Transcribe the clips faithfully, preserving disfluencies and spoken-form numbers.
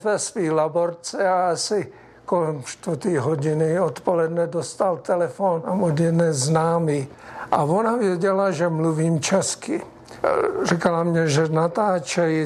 Ve své laborce a asi kolem čtvrté hodiny odpoledne dostal telefon od jedné známý. A ona věděla, že mluvím česky. Říkala mě, že natáčejí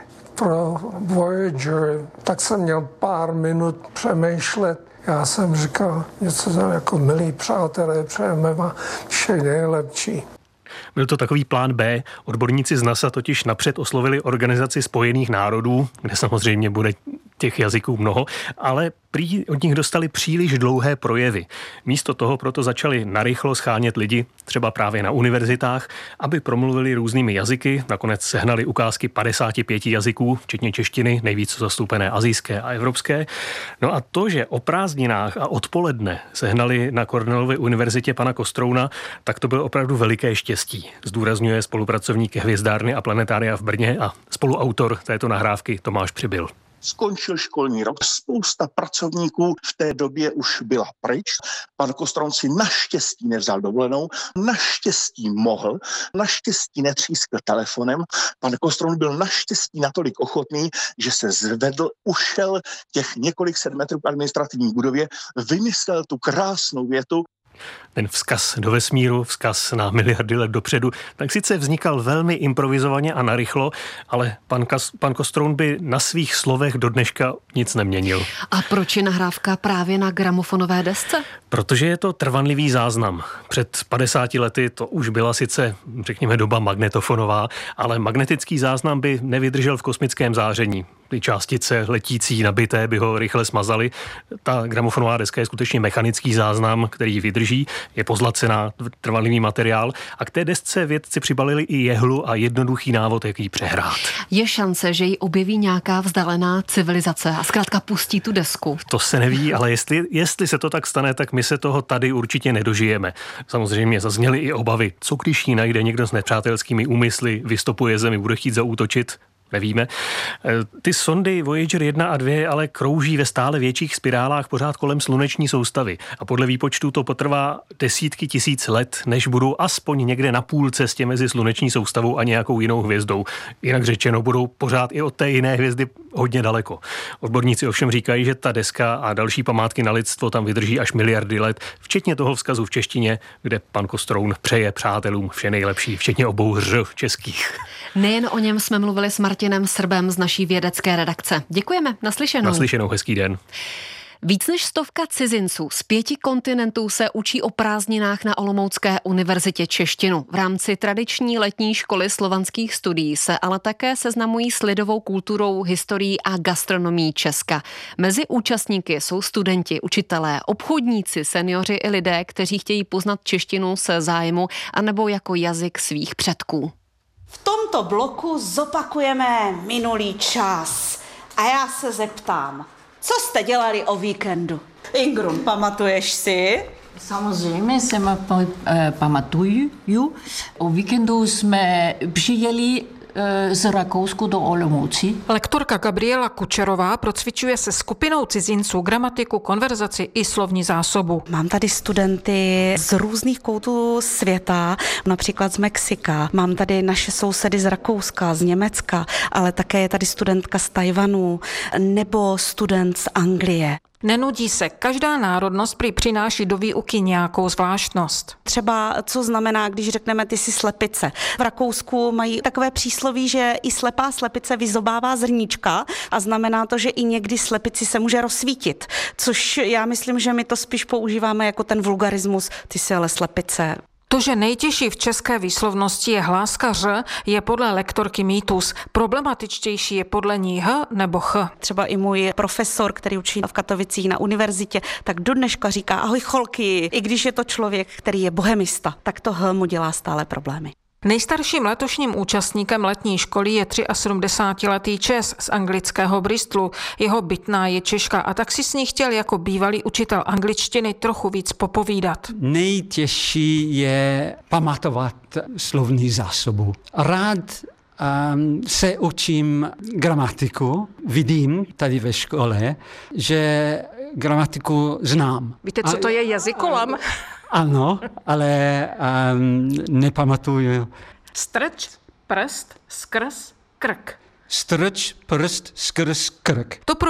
pro Voyager, tak jsem měl pár minut přemýšlet. Já jsem říkal něco jako milí přátelé, přejeme vám vše nejlepší. Byl to takový plán B. Odborníci z NASA totiž napřed oslovili Organizaci spojených národů, kde samozřejmě bude těch jazyků mnoho, ale prý od nich dostali příliš dlouhé projevy. Místo toho proto začali narychlo schánět lidi, třeba právě na univerzitách, aby promluvili různými jazyky. Nakonec sehnali ukázky padesáti pěti jazyků, včetně češtiny, nejvíc zastoupené asijské a evropské. No a to, že o prázdninách a odpoledne sehnali na Cornellově univerzitě pana Kostrouna, tak to bylo opravdu veliké štěstí. Zdůrazňuje spolupracovník Hvězdárny a planetária v Brně a spoluautor této nahrávky Tomáš Přibyl. Skončil školní rok, spousta pracovníků v té době už byla pryč. Pan Kostroun si naštěstí nevzal dovolenou, naštěstí mohl, naštěstí netřískl telefonem. Pan Kostroun byl naštěstí natolik ochotný, že se zvedl, ušel těch několik set metrů k administrativní budově, vymyslel tu krásnou větu. Ten vzkaz do vesmíru, vzkaz na miliardy let dopředu, tak sice vznikal velmi improvizovaně a narychlo, ale pan, Kas, pan Kostroun by na svých slovech do dneška nic neměnil. A proč je nahrávka právě na gramofonové desce? Protože je to trvanlivý záznam. Před padesáti lety to už byla sice, řekněme, doba magnetofonová, ale magnetický záznam by nevydržel v kosmickém záření. Ty částice letící, nabité by ho rychle smazaly. Ta gramofonová deska je skutečně mechanický záznam, který vydrží, je pozlacená, trvanlivý materiál a k té desce vědci přibalili i jehlu a jednoduchý návod, jak ji přehrát. Je šance, že ji objeví nějaká vzdálená civilizace a zkrátka pustí tu desku? To se neví, ale jestli, jestli se to tak stane, tak my se toho tady určitě nedožijeme. Samozřejmě zazněly i obavy, co když ji najde někdo s nepřátelskými úmysly, vystopuje Zemi, bude chtít zaútočit. Nevíme. Ty sondy Voyager jedna a dvě ale krouží ve stále větších spirálách pořád kolem sluneční soustavy a podle výpočtu to potrvá desítky tisíc let, než budou aspoň někde na půl cestě mezi sluneční soustavou a nějakou jinou hvězdou. Jinak řečeno, budou pořád i od té jiné hvězdy hodně daleko. Odborníci ovšem říkají, že ta deska a další památky na lidstvo tam vydrží až miliardy let, včetně toho vzkazu v češtině, kde pan Kostroun přeje přátelům vše nejlepší, včetně obou ř českých. Nejen o něm jsme mluvili s Martinem Srbem z naší vědecké redakce. Děkujeme, naslyšenou. Naslyšenou, hezký den. Víc než stovka cizinců z pěti kontinentů se učí o prázdninách na Olomoucké univerzitě češtinu. V rámci tradiční letní školy slovanských studií se ale také seznamují s lidovou kulturou, historií a gastronomií Česka. Mezi účastníky jsou studenti, učitelé, obchodníci, seniori i lidé, kteří chtějí poznat češtinu se zájmu anebo jako jazyk svých předků. V tomto bloku zopakujeme minulý čas a já se zeptám, co jste dělali o víkendu? Ingrun, pamatuješ si? Samozřejmě se pamatuju. O víkendu jsme přijeli z Rakousku do Olomouci. Lektorka Gabriela Kučerová procvičuje se skupinou cizinců gramatiku, konverzaci i slovní zásobu. Mám tady studenty z různých koutů světa, například z Mexika. Mám tady naše sousedy z Rakouska, z Německa, ale také je tady studentka z Tajvanu nebo student z Anglie. Nenudí se, každá národnost prý přináší do výuky nějakou zvláštnost. Třeba co znamená, když řekneme ty jsi slepice. V Rakousku mají takové přísloví, že i slepá slepice vyzobává zrníčka a znamená to, že i někdy slepici se může rozsvítit. Což já myslím, že my to spíš používáme jako ten vulgarismus, ty jsi ale slepice. To, že nejtěžší v české výslovnosti je hláska ř, je podle lektorky mýtus. Problematičtější je podle ní h nebo ch. Třeba i můj profesor, který učí v Katovicích na univerzitě, tak do dneška říká ahoj cholky, i když je to člověk, který je bohemista, tak to h mu dělá stále problémy. Nejstarším letošním účastníkem letní školy je sedmdesátitříletý Čes z anglického Bristolu. Jeho bytná je Češka a tak si s ní chtěl jako bývalý učitel angličtiny trochu víc popovídat. Nejtěžší je pamatovat slovní zásobu. Rád um, se učím gramatiku. Vidím tady ve škole, že gramatiku znám. Víte, co to je jazykolam? Ano, ale um, nepamatuju. Strč, prst, skrz, krk. strč prst skrz krk. To